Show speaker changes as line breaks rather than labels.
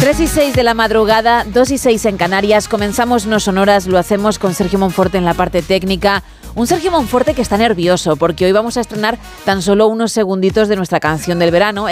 3 y 6 de la madrugada, 2 y 6 en Canarias. Comenzamos No Sonoras, lo hacemos con Sergio Monforte en la parte técnica. Un Sergio Monforte que está nervioso porque hoy vamos a estrenar tan solo unos segunditos de nuestra canción del verano.